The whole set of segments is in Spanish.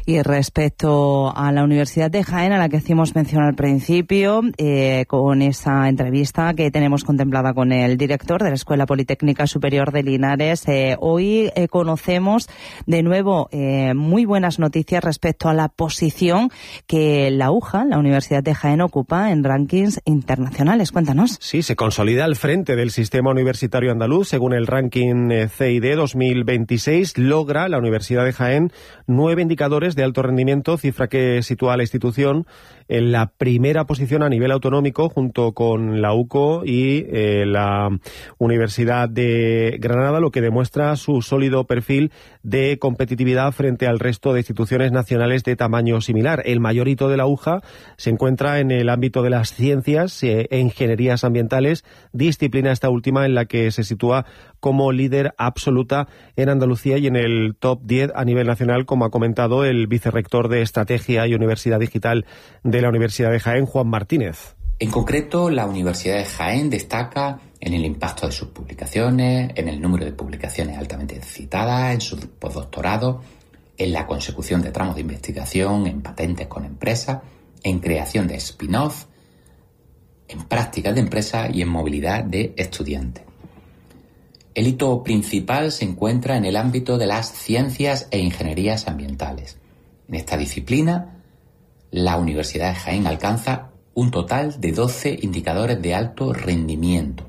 Y respecto a la Universidad de Jaén, a la que hicimos mención al principio, con esa entrevista que tenemos contemplada con el director de la Escuela Politécnica Superior de Linares, hoy conocemos de nuevo muy buenas noticias respecto a la posición que la UJA, la Universidad de Jaén, ocupa en rankings internacionales. Cuéntanos. Sí, se consolida al frente del sistema universitario andaluz. Según el ranking CID 2026, logra la Universidad de Jaén 9 indicadores de alto rendimiento, cifra que sitúa a la institución en la primera posición a nivel autonómico, junto con la UCO y la Universidad de Granada, lo que demuestra su sólido perfil de competitividad frente al resto de instituciones nacionales de tamaño similar. El mayor hito de la UJA se encuentra en el ámbito de las ciencias e ingenierías ambientales, disciplina esta última en la que se sitúa como líder absoluta en Andalucía y en el top 10 a nivel nacional, como ha comentado el vicerrector de Estrategia y Universidad Digital de la Universidad de Jaén, Juan Martínez. En concreto, la Universidad de Jaén destaca en el impacto de sus publicaciones, en el número de publicaciones altamente citadas, en su postdoctorado, en la consecución de tramos de investigación, en patentes con empresas, en creación de spin-off, en prácticas de empresa y en movilidad de estudiantes. El hito principal se encuentra en el ámbito de las ciencias e ingenierías ambientales. En esta disciplina, la Universidad de Jaén alcanza un total de 12 indicadores de alto rendimiento,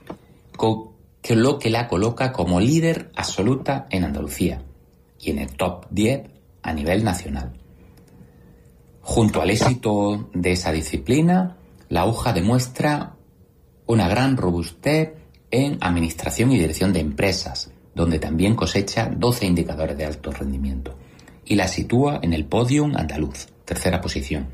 lo que la coloca como líder absoluta en Andalucía y en el top 10 a nivel nacional. Junto al éxito de esa disciplina, la UJA demuestra una gran robustez en administración y dirección de empresas, donde también cosecha 12 indicadores de alto rendimiento y la sitúa en el podium andaluz, tercera posición.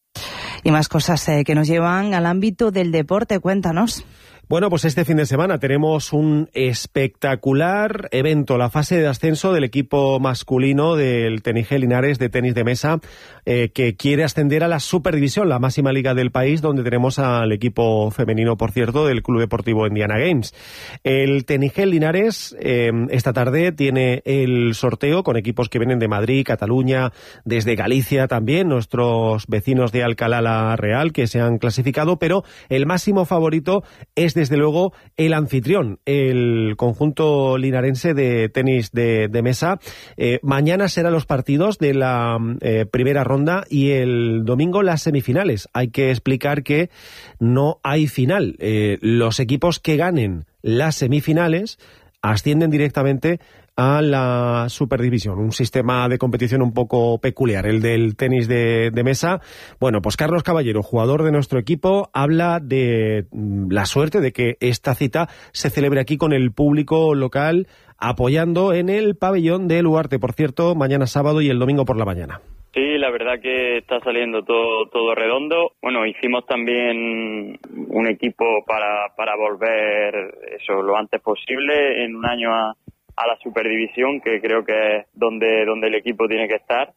Y más cosas que nos llevan al ámbito del deporte. Cuéntanos. Bueno, pues este fin de semana tenemos un espectacular evento, la fase de ascenso del equipo masculino del TNG Linares de tenis de mesa, que quiere ascender a la Superdivisión, la máxima liga del país, donde tenemos al equipo femenino, por cierto, del Club Deportivo Indiana Games. El TNG Linares esta tarde tiene el sorteo con equipos que vienen de Madrid, Cataluña, desde Galicia también, nuestros vecinos de Alcalá la Real, que se han clasificado, pero el máximo favorito es desde luego el anfitrión, el conjunto linarense de tenis de mesa. Mañana serán los partidos de la primera ronda y el domingo las semifinales. Hay que explicar que no hay final. Los equipos que ganen las semifinales ascienden directamente a la Superdivisión, un sistema de competición un poco peculiar, el del tenis de mesa. Bueno, pues Carlos Caballero, jugador de nuestro equipo, habla de la suerte de que esta cita se celebre aquí con el público local, apoyando en el pabellón de Luarte, por cierto, mañana sábado y el domingo por la mañana. Sí, la verdad que está saliendo todo redondo. Bueno, hicimos también un equipo para volver eso lo antes posible en un año a la Superdivisión, que creo que es donde el equipo tiene que estar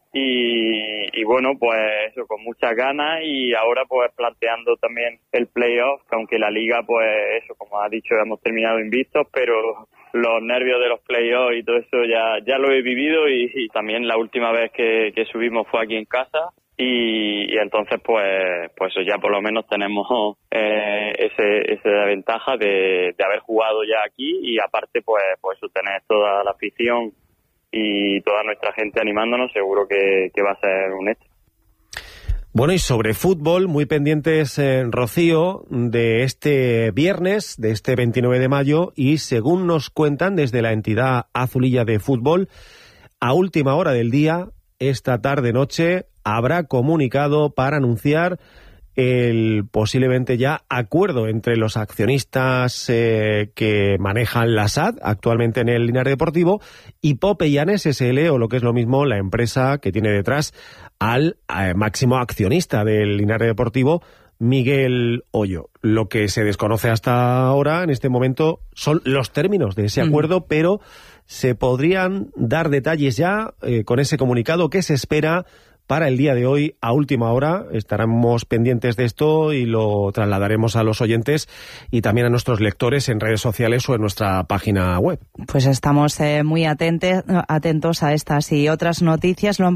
y bueno, pues eso, con muchas ganas, y ahora pues planteando también el playoff, que aunque la liga pues eso, como ha dicho, hemos terminado invictos, pero los nervios de los playoffs y todo eso ya lo he vivido, y también la última vez que subimos fue aquí en casa. Y entonces pues eso, ya por lo menos tenemos esa ventaja de haber jugado ya aquí, y aparte pues eso, tener toda la afición y toda nuestra gente animándonos, seguro que va a ser un éxito. Bueno, y sobre fútbol, muy pendientes, Rocío, de este viernes, de este 29 de mayo, y según nos cuentan desde la entidad azulilla de fútbol, a última hora del día, esta tarde-noche, habrá comunicado para anunciar el posiblemente ya acuerdo entre los accionistas que manejan la SAD actualmente en el Linares Deportivo y Popellanes SL, o lo que es lo mismo, la empresa que tiene detrás al máximo accionista del Linares Deportivo, Miguel Hoyo. Lo que se desconoce hasta ahora, en este momento, son los términos de ese acuerdo, pero se podrían dar detalles ya con ese comunicado que se espera para el día de hoy a última hora. Estaremos pendientes de esto y lo trasladaremos a los oyentes y también a nuestros lectores en redes sociales o en nuestra página web. Pues estamos muy atentos a estas y otras noticias.